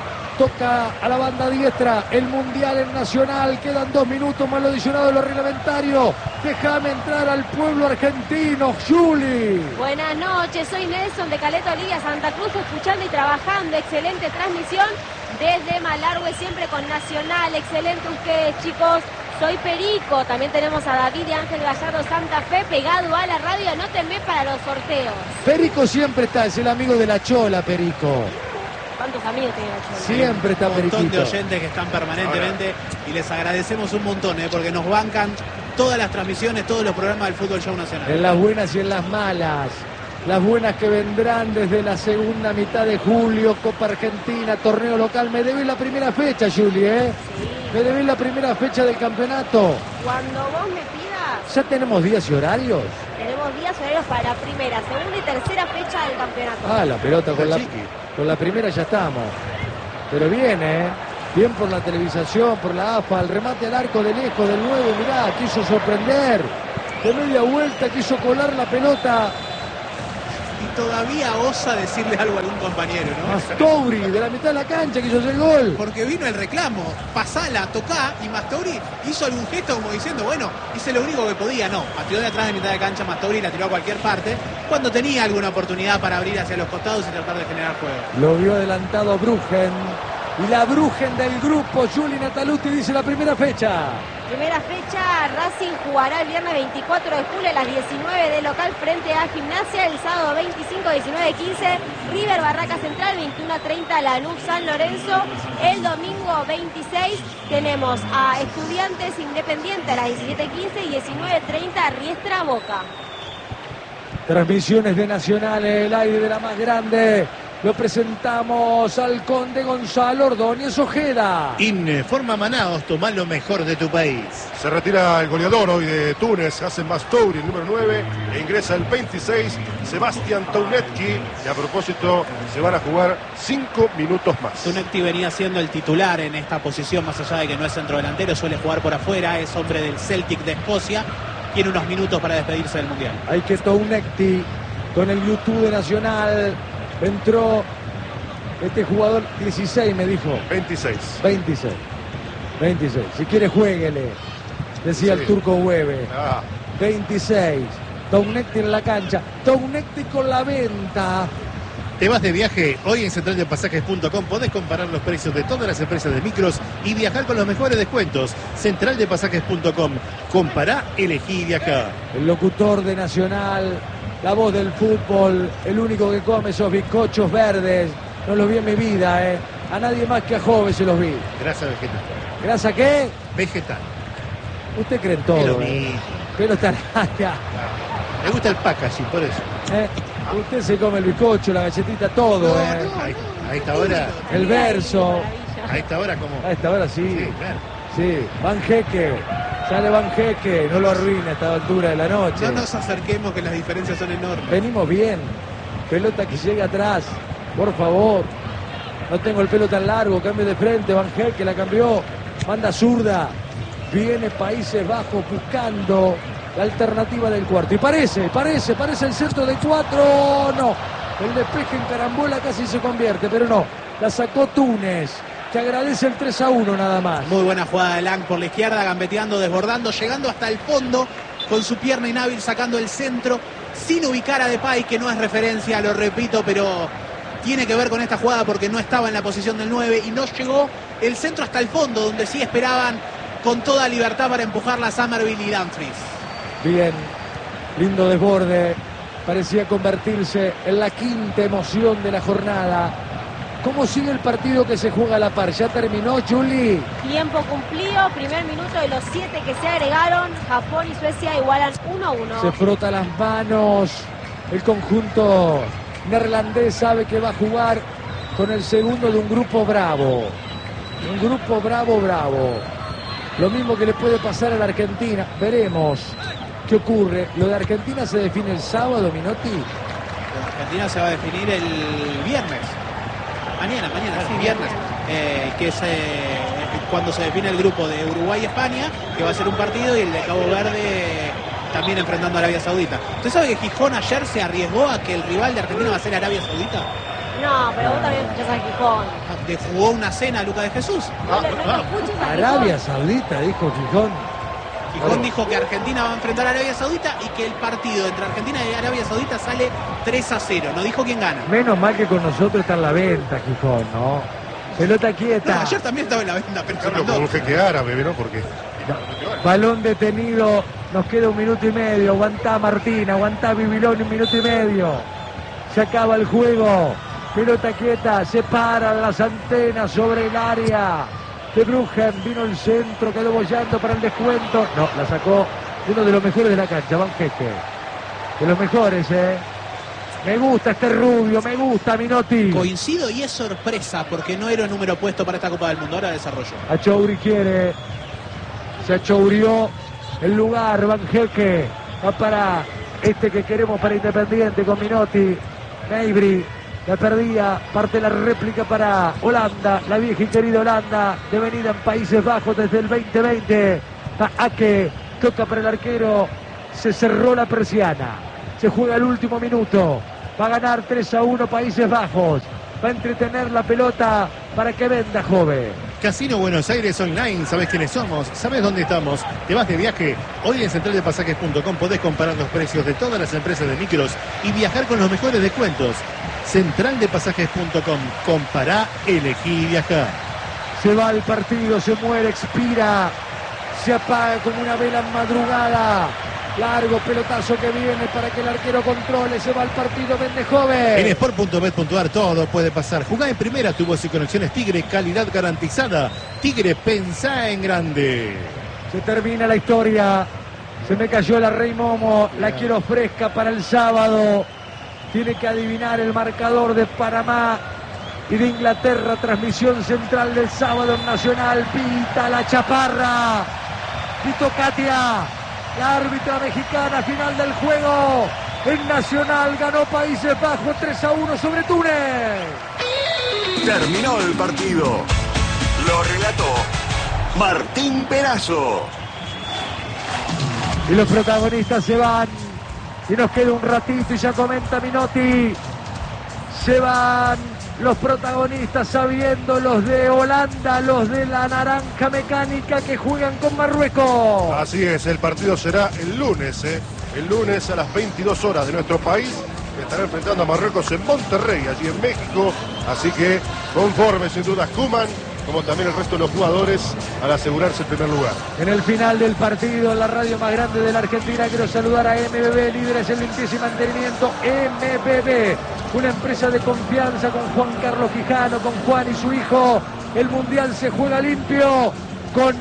Toca a la banda diestra el Mundial en Nacional. Quedan 2 minutos más lo adicionado de lo reglamentario. Déjame entrar al pueblo argentino, Juli. Buenas noches, soy Nelson de Caleta Olivia, Santa Cruz, escuchando y trabajando. Excelente transmisión desde Malargüe, siempre con Nacional. Excelente ustedes, chicos. Soy Perico, también tenemos a David y Ángel Gallardo Santa Fe pegado a la radio. Anótenme para los sorteos. Perico siempre está, es el amigo de la Chola, Perico. ¿Cuántos amigos tiene la Chola? Siempre está Un montón de Periquito. oyentes que están permanentemente y les agradecemos un montón, porque nos bancan todas las transmisiones, todos los programas del Fútbol Show Nacional. En las buenas y en las malas. Las buenas que vendrán desde la segunda mitad de julio, Copa Argentina, torneo local. Me debes la primera fecha, Juli, ¿eh? Sí. Me debes la primera fecha del campeonato. Cuando vos me pidas, ¿Ya tenemos días y horarios? tenemos días horarios para la primera, segunda y tercera fecha del campeonato. Ah, la pelota con la primera ya estamos. Pero bien, bien por la televisación, por la AFA, el remate al arco de lejos del 9, mirá, quiso sorprender. De media vuelta quiso colar la pelota. Y todavía osa decirle algo a algún compañero, ¿no? Mastovri, de la mitad de la cancha, quiso hacer gol. Porque vino el reclamo, pasala, tocá, y Mastovri hizo algún gesto como diciendo, bueno, hice lo único que podía. No, pateó de atrás de mitad de cancha Mastovri y la tiró a cualquier parte, cuando tenía alguna oportunidad para abrir hacia los costados y tratar de generar juego. Lo vio adelantado Bruggen. Y la Bruggen del grupo, Juli Nataluti, dice la primera fecha. Primera fecha, Racing jugará el viernes 24 de julio a las 19 de local frente a Gimnasia, el sábado 25, 19, 15, River Barraca Central, 21:30 Lanús San Lorenzo, el domingo 26 tenemos a Estudiantes Independiente a las 17:15 y 19:30 Riestra Boca. Transmisiones de Nacional, el aire de la más grande. Lo presentamos al Conde Gonzalo Ordóñez Ojeda. Informa Manaos, toma lo mejor de tu país. Se retira el goleador hoy de Túnez, Hassan Mastovri, el número 9, e ingresa el 26, Sebastián Tounetki. Y a propósito, se van a jugar 5 minutos más. Tounetki venía siendo el titular en esta posición, más allá de que no es centrodelantero, suele jugar por afuera, es hombre del Celtic de Escocia. Tiene unos minutos para despedirse del Mundial. Hay que Tounetki con el YouTube de Nacional. Entró este jugador 16, me dijo. 26. 26. Si quiere, juéguele. Decía el turco Hueve. 26. Tounetki en la cancha. Tounetki con la venta. ¿Te vas de viaje? Hoy en centraldepasajes.com podés comparar los precios de todas las empresas de micros y viajar con los mejores descuentos. Centraldepasajes.com. Compará, elegí y viajá. El locutor de Nacional, la voz del fútbol, el único que come esos bizcochos verdes. No los vi en mi vida, A nadie más que a Jove se los vi. Grasa vegetal. ¿Grasa qué? Vegetal. Usted cree en todo, Es lo mismo. Pero está Me gusta el packaging, por eso. Usted se come el bizcocho, la galletita, todo, A esta hora. El verso. A esta hora, como. A esta hora sí. Sí, claro. Sí, Van Jeque. Sale Van Jeque. No lo arruine a esta altura de la noche. No nos acerquemos, que las diferencias son enormes. Venimos bien. Pelota que llega atrás. Por favor. No tengo el pelo tan largo. Cambio de frente. Van Jeque la cambió. Manda zurda. Viene Países Bajos buscando la alternativa del cuarto. Y parece el centro de 4. No. El despeje en carambola casi se convierte, pero no. La sacó Túnez, que agradece el 3-1 nada más. Muy buena jugada de Lang por la izquierda, gambeteando, desbordando, llegando hasta el fondo, con su pierna inhábil sacando el centro, sin ubicar a Depay, que no es referencia, lo repito, pero tiene que ver con esta jugada porque no estaba en la posición del 9 y no llegó el centro hasta el fondo, donde sí esperaban con toda libertad para empujarla a Summerville y Dumfries. Bien, lindo desborde, parecía convertirse en la quinta emoción de la jornada. ¿Cómo sigue el partido que se juega a la par? ¿Ya terminó, Juli? Tiempo cumplido, primer minuto de los 7 que se agregaron. Japón y Suecia igualan 1-1. Se frota las manos. El conjunto neerlandés sabe que va a jugar con el segundo de un grupo bravo. Un grupo bravo. Lo mismo que le puede pasar a la Argentina. Veremos qué ocurre. Lo de Argentina se define el sábado, Minotti. Argentina se va a definir el viernes. Mañana, sí, viernes. Que es cuando se define el grupo de Uruguay y España, que va a ser un partido, y el de Cabo Verde también enfrentando a Arabia Saudita. ¿Usted sabe que Gijón ayer se arriesgó a que el rival de Argentina va a ser Arabia Saudita? No, pero vos también escuchás a Gijón. Le jugó una cena a Lucas de Jesús. No le escuches a Arabia Gijón. Saudita, dijo Gijón. Gijón dijo que Argentina va a enfrentar a Arabia Saudita y que el partido entre Argentina y Arabia Saudita sale 3-0. No dijo quién gana. Menos mal que con nosotros está en la venta, Gijón, ¿no? Pelota quieta. No, ayer también estaba en la venta, pero Ejemplo, con un jeque árabe, ¿no? Porque Balón detenido. Nos queda 1 minuto y medio. Aguantá, Martín. Aguantá, Bibilón, 1 minuto y medio. Se acaba el juego. Pelota quieta. Se paran las antenas sobre el área de Bruggen. Vino el centro. Quedó bollando para el descuento. No, la sacó uno de los mejores de la cancha, Van Jeque. De los mejores, Me gusta este rubio, me gusta Minotti. coincido y es sorpresa porque no era un número puesto para esta Copa del Mundo. Ahora desarrollo. Achouri quiere. Se achourió el lugar. Van Jeque va para este que queremos para Independiente con Minotti. Meibri la perdía, parte la réplica para Holanda, la vieja y querida Holanda, devenida en Países Bajos desde el 2020. Ake toca para el arquero, se cerró la persiana, se juega el último minuto, va a ganar 3-1 Países Bajos, va a entretener la pelota para que venda, joven. Casino Buenos Aires Online, ¿sabés quiénes somos? ¿Sabés dónde estamos? ¿Te vas de viaje? Hoy en centraldepasajes.com podés comparar los precios de todas las empresas de micros y viajar con los mejores descuentos. Centraldepasajes.com, compará, elegí y viajá. Se va el partido, se muere, expira, se apaga como una vela en madrugada. Largo pelotazo que viene para que el arquero controle. Se va el partido, vende, joven. En sport.bet.ar todo puede pasar. Jugá en primera, tu voz y conexiones Tigre, calidad garantizada. Tigre, pensá en grande. Se termina la historia. Se me cayó la Rey Momo. La quiero fresca para el sábado. Tiene que adivinar el marcador de Panamá y de Inglaterra. Transmisión central del sábado en Nacional. Pita la chaparra. Pito Katia, la árbitra mexicana. Final del juego. En Nacional ganó Países Bajos 3-1 sobre Túnez. Terminó el partido. Lo relató Martín Perazo. Y los protagonistas se van. Y nos queda un ratito y ya comenta Minotti. Se van los protagonistas, sabiendo los de Holanda, los de la naranja mecánica que juegan con Marruecos. Así es, el partido será el lunes, el lunes a las 22 horas de nuestro país. Estará enfrentando a Marruecos en Monterrey, allí en México. Así que conforme sin duda Koeman, como también el resto de los jugadores, al asegurarse el primer lugar. En el final del partido, la radio más grande de la Argentina, quiero saludar a MBB, líderes en limpieza y mantenimiento. MBB, una empresa de confianza con Juan Carlos Quijano, con Juan y su hijo. El Mundial se juega limpio con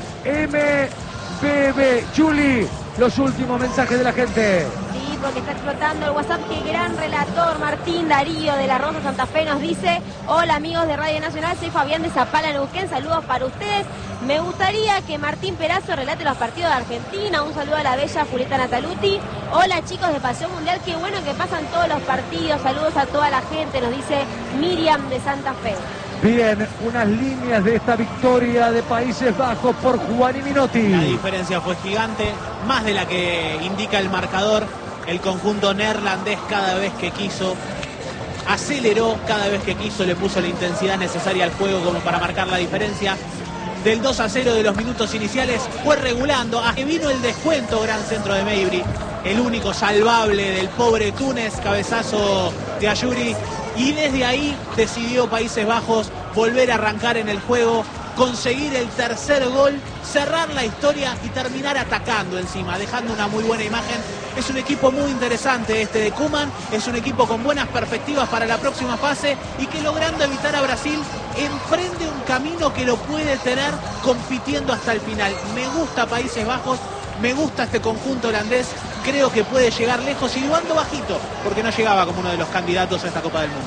MBB. Juli, los últimos mensajes de la gente. Sí, porque está explotando el WhatsApp. Qué gran relator, Martín Darío de la Rosa Santa Fe nos dice: hola amigos de Radio Nacional, soy Fabián de Zapala, Neuquén, saludos para ustedes. Me gustaría que Martín Perazo relate los partidos de Argentina. Un saludo a la bella Julieta Nataluti. Hola chicos de Pasión Mundial, qué bueno que pasan todos los partidos. Saludos a toda la gente, nos dice Miriam de Santa Fe. Bien, unas líneas de esta victoria de Países Bajos por Juan y Minotti. La diferencia fue gigante, más de la que indica el marcador. El conjunto neerlandés cada vez que quiso aceleró, cada vez que quiso le puso la intensidad necesaria al juego como para marcar la diferencia. Del 2-0 de los minutos iniciales fue regulando, a que vino el descuento. Gran centro de Meibri, el único salvable del pobre Túnez, cabezazo de Ayuri. Y desde ahí decidió Países Bajos volver a arrancar en el juego, conseguir el tercer gol, cerrar la historia y terminar atacando encima, dejando una muy buena imagen. Es un equipo muy interesante este de Koeman, es un equipo con buenas perspectivas para la próxima fase y que, logrando evitar a Brasil, emprende un camino que lo puede tener compitiendo hasta el final. Me gusta Países Bajos, me gusta este conjunto holandés, creo que puede llegar lejos y ando bajito, porque no llegaba como uno de los candidatos a esta Copa del Mundo.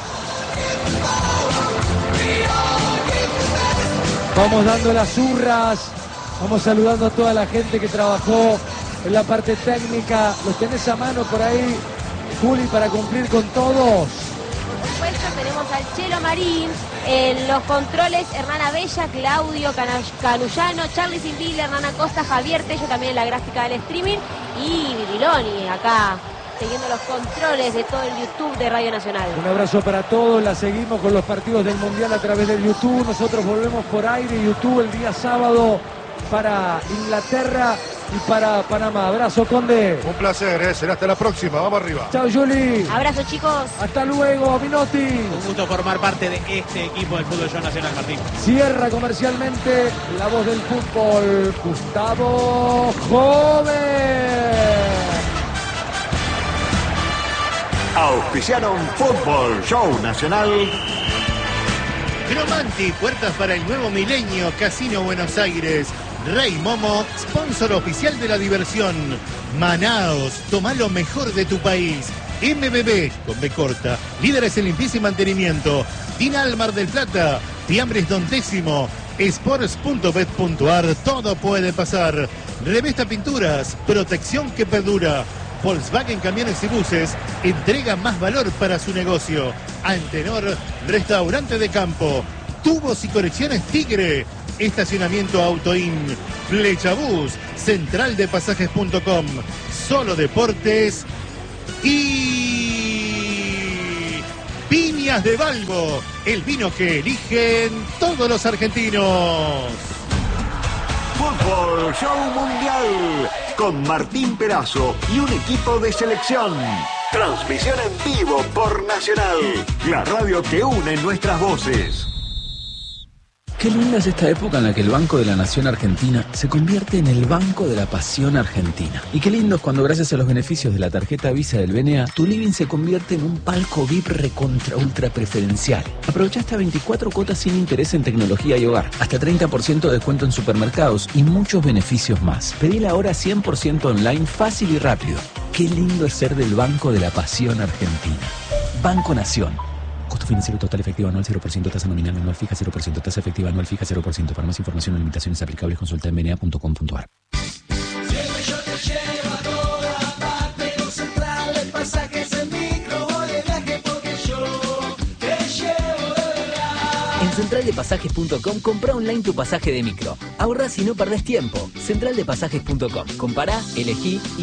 Vamos dando las zurras, vamos saludando a toda la gente que trabajó en la parte técnica. ¿Los tenés a mano por ahí, Juli, para cumplir con todos? Por supuesto, tenemos al Chelo Marín, en los controles Hernán Abella, Claudio Canullano, Charlie Simbil, Hernán Acosta, Javier Tello también en la gráfica del streaming y Viriloni acá siguiendo los controles de todo el YouTube de Radio Nacional. Un abrazo para todos, la seguimos con los partidos del Mundial a través del YouTube. Nosotros volvemos por aire y YouTube el día sábado para Inglaterra y para Panamá. Abrazo, Conde. Un placer, será hasta la próxima, vamos arriba. Chao, Juli. Abrazo, chicos. Hasta luego, Minotti. Un gusto formar parte de este equipo del Fútbol Show Nacional, Martín. Cierra comercialmente la voz del fútbol, Gustavo Joven. Auspiciaron Fútbol Show Nacional. Cromanti, puertas para el nuevo milenio. Casino Buenos Aires. Rey Momo, sponsor oficial de la diversión. Manaos, toma lo mejor de tu país. MBB, con B corta, líderes en limpieza y mantenimiento. Dinal Mar del Plata, Fiambres Don Décimo. Sports.bet.ar, todo puede pasar. Revesta Pinturas, protección que perdura. Volkswagen Camiones y Buses entrega más valor para su negocio. Antenor, restaurante de campo. Tubos y conexiones Tigre. Estacionamiento Autoin. Flechabús. Central de Pasajes.com. Solo Deportes. Y Viñas de Balbo, el vino que eligen todos los argentinos. Fútbol Show Mundial con Martín Perazo y un equipo de selección. Transmisión en vivo por Nacional, la radio que une nuestras voces. Qué linda es esta época en la que el Banco de la Nación Argentina se convierte en el Banco de la Pasión Argentina. Y qué lindo es cuando gracias a los beneficios de la tarjeta Visa del BNA, tu living se convierte en un palco VIP recontra ultra preferencial. Aprovecha hasta 24 cuotas sin interés en tecnología y hogar, hasta 30% de descuento en supermercados y muchos beneficios más. Pedila ahora 100% online, fácil y rápido. Qué lindo es ser del Banco de la Pasión Argentina. Banco Nación. Costo financiero total efectivo anual 0%, tasa nominal anual fija 0%, tasa efectiva anual fija 0%. Para más información o limitaciones aplicables consulta en bna.com.ar. En centraldepasajes.com compra online tu pasaje de micro. Ahorrás y no perdés tiempo. Centraldepasajes.com. Compará, elegí